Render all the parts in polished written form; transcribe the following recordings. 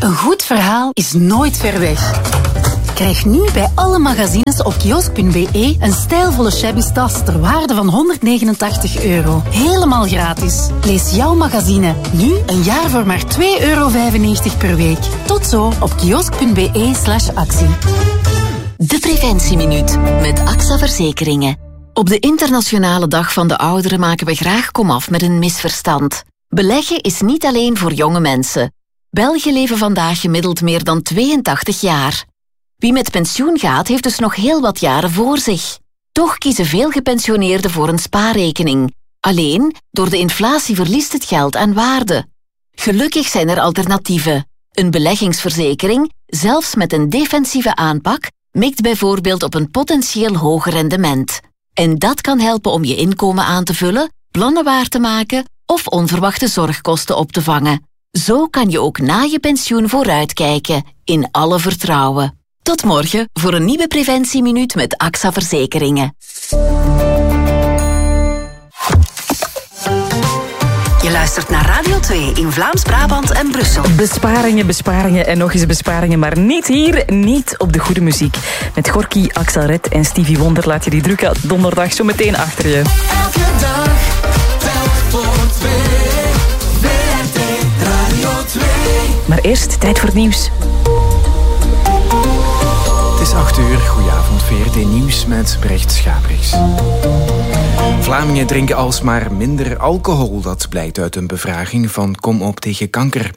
Een goed verhaal is nooit ver weg. Krijg nu bij alle magazines op kiosk.be een stijlvolle shabby tas ter waarde van €189. Helemaal gratis. Lees jouw magazine nu een jaar voor maar €2,95 per week. Tot zo op kiosk.be/actie. De Preventieminuut met AXA Verzekeringen. Op de Internationale Dag van de Ouderen maken we graag komaf met een misverstand. Beleggen is niet alleen voor jonge mensen. Belgen leven vandaag gemiddeld meer dan 82 jaar. Wie met pensioen gaat, heeft dus nog heel wat jaren voor zich. Toch kiezen veel gepensioneerden voor een spaarrekening. Alleen, door de inflatie verliest het geld aan waarde. Gelukkig zijn er alternatieven. Een beleggingsverzekering, zelfs met een defensieve aanpak, mikt bijvoorbeeld op een potentieel hoger rendement. En dat kan helpen om je inkomen aan te vullen, plannen waar te maken of onverwachte zorgkosten op te vangen. Zo kan je ook na je pensioen vooruitkijken, in alle vertrouwen. Tot morgen voor een nieuwe Preventieminuut met AXA Verzekeringen. Je luistert naar Radio 2 in Vlaams-Brabant en Brussel. Besparingen, besparingen en nog eens besparingen, maar niet hier, niet op de goede muziek. Met Gorky, Axel Red en Stevie Wonder laat je die drukke donderdag zo meteen achter je. Elke dag, telk voor 2. VRT Radio 2. Maar eerst tijd voor het nieuws. Het is 8 uur. Goedenavond, VRT Nieuws met Brecht Schabriks. Vlamingen drinken alsmaar minder alcohol. Dat blijkt uit een bevraging van Kom op tegen kanker.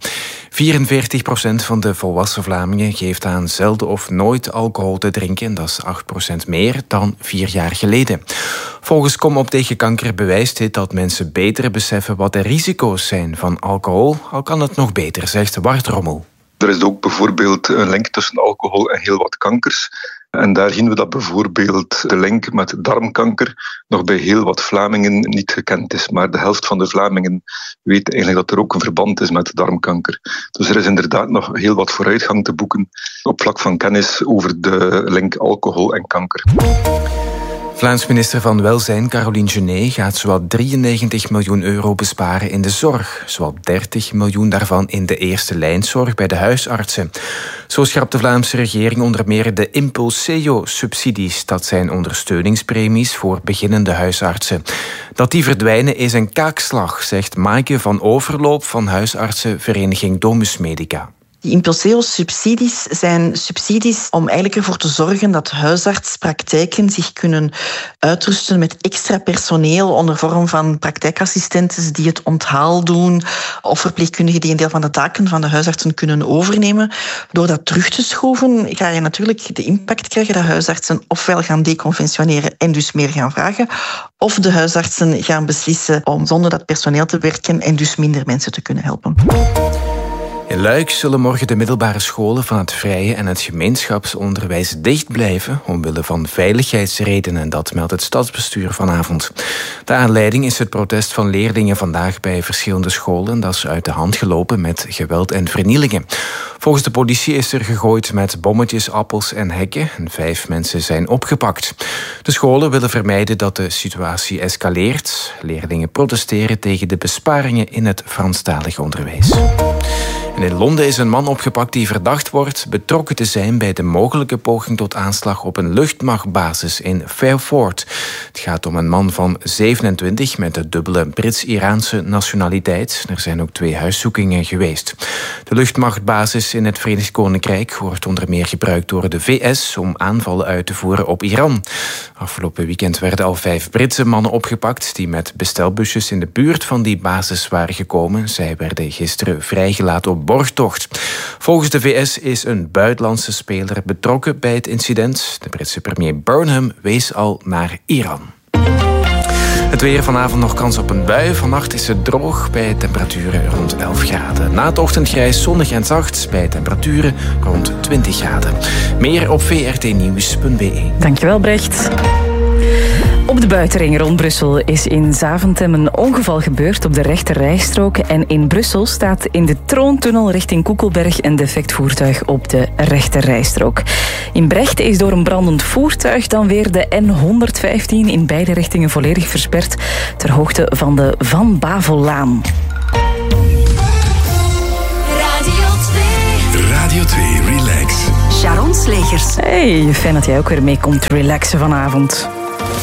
44% van de volwassen Vlamingen geeft aan zelden of nooit alcohol te drinken. Dat is 8% meer dan 4 jaar geleden. Volgens Kom op tegen kanker bewijst dit dat mensen beter beseffen wat de risico's zijn van alcohol. Al kan het nog beter, zegt Bart Rommel. Er is ook bijvoorbeeld een link tussen alcohol en heel wat kankers. En daar zien we dat bijvoorbeeld de link met darmkanker nog bij heel wat Vlamingen niet gekend is. Maar de helft van de Vlamingen weet eigenlijk dat er ook een verband is met darmkanker. Dus er is inderdaad nog heel wat vooruitgang te boeken op vlak van kennis over de link alcohol en kanker. Vlaams minister van Welzijn Caroline Genet gaat zowat €93 miljoen besparen in de zorg. Zowat 30 miljoen daarvan in de eerste lijnzorg bij de huisartsen. Zo schrapt de Vlaamse regering onder meer de Impulseo-subsidies. Dat zijn ondersteuningspremies voor beginnende huisartsen. Dat die verdwijnen is een kaakslag, zegt Maaike van Overloop van huisartsenvereniging Domus Medica. Die Impulseo-subsidies zijn subsidies om eigenlijk ervoor te zorgen dat huisartspraktijken zich kunnen uitrusten met extra personeel onder vorm van praktijkassistenten die het onthaal doen of verpleegkundigen die een deel van de taken van de huisartsen kunnen overnemen. Door dat terug te schroeven ga je natuurlijk de impact krijgen dat huisartsen ofwel gaan deconventioneren en dus meer gaan vragen, of de huisartsen gaan beslissen om zonder dat personeel te werken en dus minder mensen te kunnen helpen. In Luik zullen morgen de middelbare scholen van het vrije en het gemeenschapsonderwijs dicht blijven omwille van veiligheidsredenen. Dat meldt het stadsbestuur vanavond. De aanleiding is het protest van leerlingen vandaag bij verschillende scholen. Dat is uit de hand gelopen met geweld en vernielingen. Volgens de politie is er gegooid met bommetjes, appels en hekken. 5 mensen zijn opgepakt. De scholen willen vermijden dat de situatie escaleert. Leerlingen protesteren tegen de besparingen in het Franstalig onderwijs. En in Londen is een man opgepakt die verdacht wordt betrokken te zijn bij de mogelijke poging tot aanslag op een luchtmachtbasis in Fairford. Het gaat om een man van 27 met de dubbele Brits-Iraanse nationaliteit. Er zijn ook 2 huiszoekingen geweest. De luchtmachtbasis in het Verenigd Koninkrijk wordt onder meer gebruikt door de VS om aanvallen uit te voeren op Iran. Afgelopen weekend werden al 5 Britse mannen opgepakt die met bestelbusjes in de buurt van die basis waren gekomen. Zij werden gisteren vrijgelaten op borgtocht. Volgens de VS is een buitenlandse speler betrokken bij het incident. De Britse premier Burnham wees al naar Iran. Het weer, vanavond nog kans op een bui. Vannacht is het droog bij temperaturen rond 11 graden. Na het ochtendgrijs zonnig en zacht bij temperaturen rond 20 graden. Meer op vrtnieuws.be. Dankjewel, Brecht. Op de buitenring rond Brussel is in Zaventem een ongeval gebeurd op de rechterrijstrook. En in Brussel staat in de Troontunnel richting Koekelberg een defect voertuig op de rechterrijstrook. In Brecht is door een brandend voertuig dan weer de N115 in beide richtingen volledig versperd ter hoogte van de Van Bavellaan. Radio 2. Radio 2 Relax. Sharon Slegers. Hey, fijn dat jij ook weer mee komt relaxen vanavond.